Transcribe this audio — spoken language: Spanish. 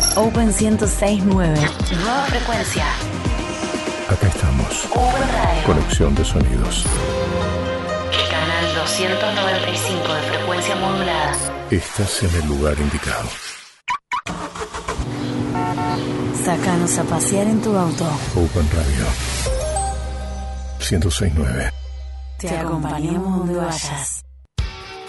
Open 106.9. Nueva frecuencia. Acá estamos. Open Radio. Conexión de sonidos. Canal 295 de frecuencia modulada. Estás en el lugar indicado. Sácanos a pasear en tu auto. Open Radio 106.9. Te acompañamos donde vayas.